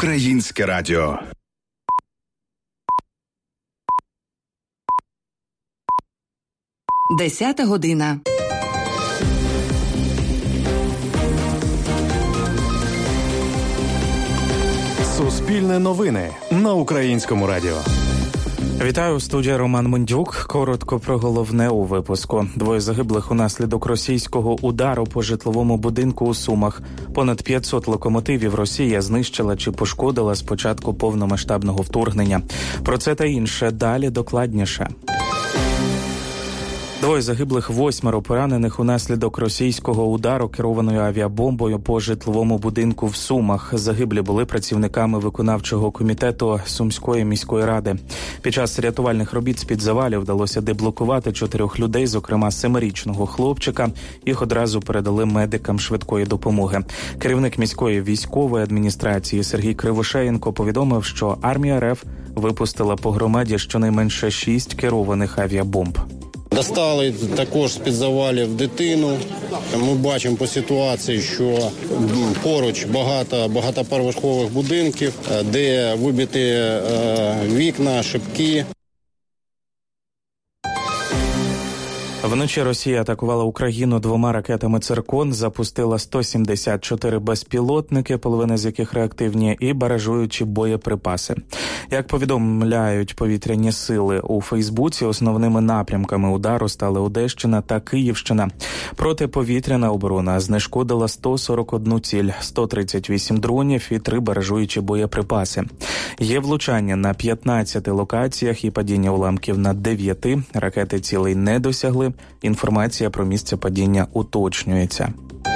Українське радіо. Десята година. Суспільне новини на Українському радіо. Вітаю, студія Роман Мендюк. Коротко про головне у випуску. 2 загиблих унаслідок російського удару по житловому будинку у Сумах. Понад 500 локомотивів Росія знищила чи пошкодила з початку повномасштабного вторгнення. Про це та інше далі докладніше. 2 загиблих, 8 поранених унаслідок російського удару керованою авіабомбою по житловому будинку в Сумах. Загиблі були працівниками виконавчого комітету Сумської міської ради. Під час рятувальних робіт з-під завалів вдалося деблокувати 4 людей, зокрема 7-річного хлопчика. Їх одразу передали медикам швидкої допомоги. Керівник міської військової адміністрації Сергій Кривошеєнко повідомив, що армія РФ випустила по громаді щонайменше 6 керованих авіабомб. Достали також з-під завалів дитину. Ми бачимо по ситуації, що поруч багатоповерхових будинків, де вибиті вікна, шибки. Вночі Росія атакувала Україну 2 ракетами «Циркон», запустила 174 безпілотники, половина з яких реактивні, і баражуючі боєприпаси. Як повідомляють повітряні сили у Фейсбуці, основними напрямками удару стали Одещина та Київщина. Протиповітряна оборона знешкодила 141 ціль, 138 дронів і 3 баражуючі боєприпаси. Є влучання на 15 локаціях і падіння уламків на 9. Ракети цілей не досягли. Інформація про місце падіння уточнюється.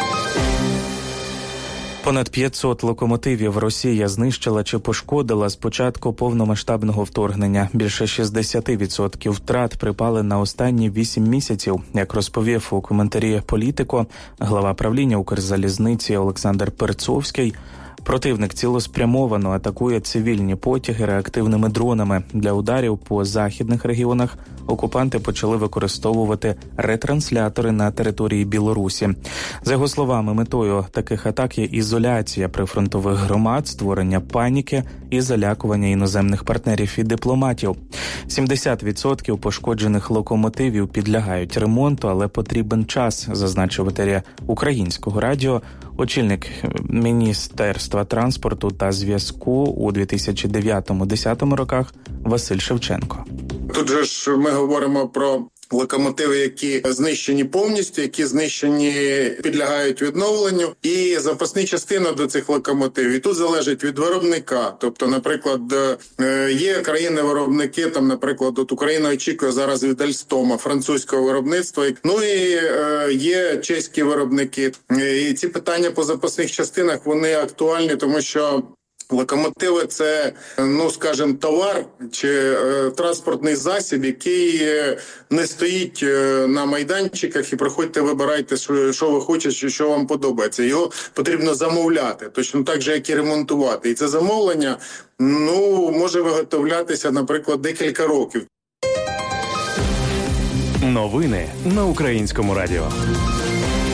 Понад 500 локомотивів Росія знищила чи пошкодила з початку повномасштабного вторгнення. Більше 60% втрат припали на останні 8 місяців. Як розповів у коментарі «Політико» глава правління Укрзалізниці Олександр Перцовський, противник цілеспрямовано атакує цивільні потяги реактивними дронами. Для ударів по західних регіонах окупанти почали використовувати ретранслятори на території Білорусі. За його словами, метою таких атак є ізоляція прифронтових громад, створення паніки і залякування іноземних партнерів і дипломатів. 70% пошкоджених локомотивів підлягають ремонту, але потрібен час, зазначив в етері Українського радіо очільник Міністерства транспорту та зв'язку у 2009-2010 роках Василь Шевченко. Тут же ж ми говоримо про локомотиви, які знищені повністю, які знищені, підлягають відновленню, і запасні частини до цих локомотивів. І тут залежить від виробника. Тобто, наприклад, є країни-виробники, там, наприклад, от Україна очікує зараз від Альстома, французького виробництва. Ну і є чеські виробники. І ці питання по запасних частинах, вони актуальні, тому що локомотиви – це, скажімо, товар чи транспортний засіб, який не стоїть на майданчиках і приходьте, вибирайте, що ви хочете, що вам подобається. Його потрібно замовляти, точно так же, як і ремонтувати. І це замовлення, може виготовлятися, наприклад, декілька років. Новини на Українському радіо.